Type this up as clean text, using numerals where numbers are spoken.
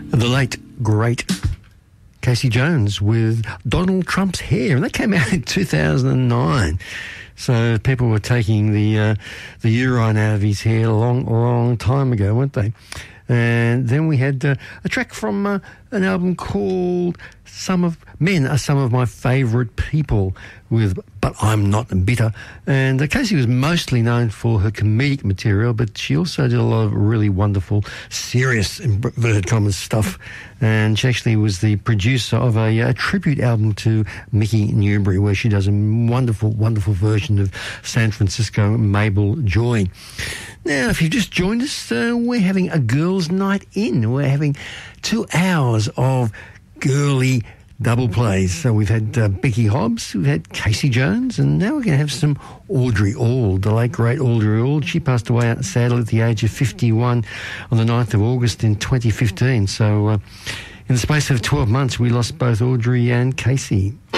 The late, great Casey Jones with Donald Trump's Hair, and that came out in 2009. So people were taking the urine out of his hair a long time ago, weren't they? And then we had a track from an album called Men Are Some of My Favourite People with But I'm Not Bitter. And Casey was mostly known for her comedic material, but she also did a lot of really wonderful, serious, inverted commas stuff. And she actually was the producer of a tribute album to Mickey Newbury, where she does a wonderful, wonderful version of San Francisco Mabel Joy. Now, if you've just joined us, we're having a girls' night in. We're having 2 hours of girly double plays. So we've had Becky Hobbs, we've had Casey Jones, and now we're going to have some Audrey Auld, the late great Audrey Auld. She passed away sadly at the age of 51 on the 9th of August in 2015. So in the space of 12 months, we lost both Audrey and Casey.